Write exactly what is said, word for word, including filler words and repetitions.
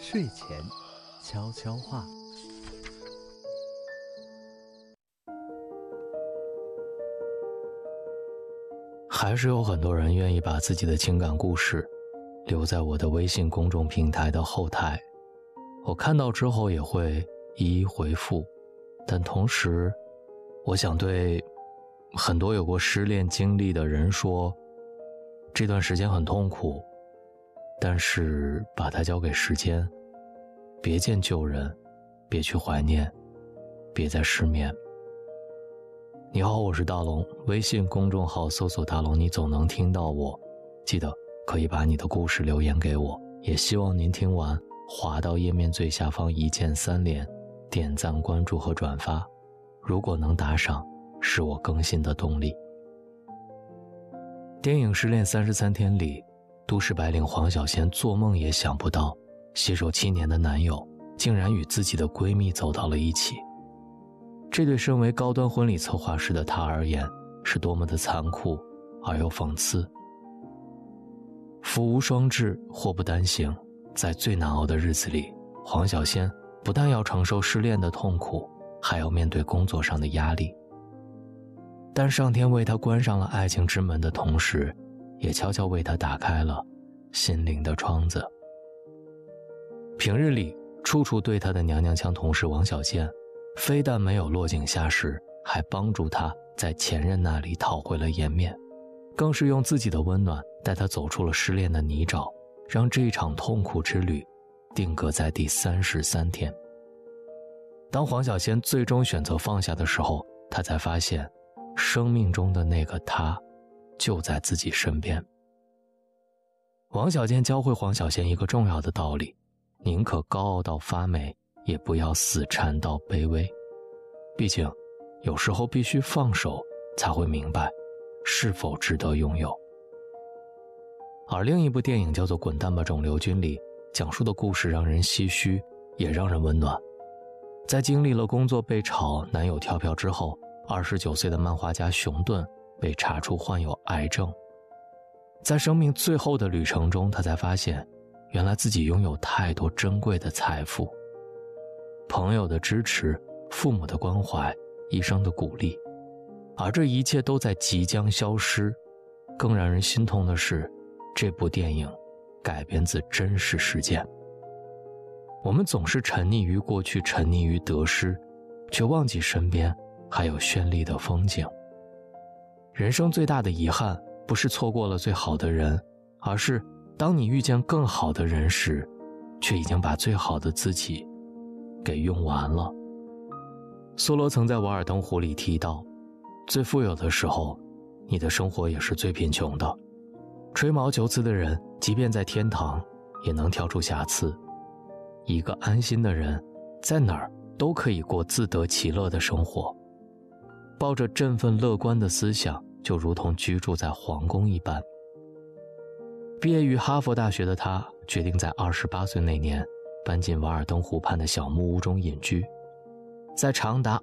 睡前悄悄话。 还是有很多人愿意把自己的情感故事留在我的微信公众平台的后台，我看到之后也会一一回复，但同时我想对很多有过失恋经历的人说，这段时间很痛苦，但是把它交给时间，别见旧人，别去怀念，别再失眠。你好，我是大龙，微信公众号搜索大龙，你总能听到我。记得可以把你的故事留言给我，也希望您听完滑到页面最下方一键三连，点赞关注和转发，如果能打赏是我更新的动力。电影《失恋三十三天》里，都市白领黄小仙做梦也想不到，携手七年的男友竟然与自己的闺蜜走到了一起。这对身为高端婚礼策划师的她而言，是多么的残酷而又讽刺。福无双至，祸不单行，在最难熬的日子里，黄小仙不但要承受失恋的痛苦，还要面对工作上的压力。但上天为她关上了爱情之门的同时，也悄悄为她打开了心灵的窗子。平日里处处对她的娘娘腔同事王小贱，非但没有落井下石，还帮助她在前任那里讨回了颜面，更是用自己的温暖带她走出了失恋的泥沼，让这一场痛苦之旅定格在第三十三天。当黄小仙最终选择放下的时候，她才发现生命中的那个他就在自己身边。王小贱教会黄小仙一个重要的道理，宁可高傲到发霉，也不要死缠到卑微。毕竟有时候必须放手，才会明白是否值得拥有。而另一部电影叫做《滚蛋吧肿瘤君》里，讲述的故事让人唏嘘，也让人温暖。在经历了工作被炒、男友跳票之后，二十九岁的漫画家熊顿被查出患有癌症。在生命最后的旅程中，他才发现原来自己拥有太多珍贵的财富，朋友的支持，父母的关怀，医生的鼓励，而这一切都在即将消失。更让人心痛的是，这部电影改编自真实事件。我们总是沉溺于过去，沉溺于得失，却忘记身边还有绚丽的风景。人生最大的遗憾，不是错过了最好的人，而是当你遇见更好的人时，却已经把最好的自己给用完了。梭罗曾在《瓦尔登湖》里提到，最富有的时候，你的生活也是最贫穷的。吹毛求疵的人，即便在天堂，也能挑出瑕疵。一个安心的人，在哪儿都可以过自得其乐的生活。抱着振奋乐观的思想，就如同居住在皇宫一般。毕业于哈佛大学的他，决定在二十八岁那年搬进瓦尔登湖畔的小木屋中隐居。在长达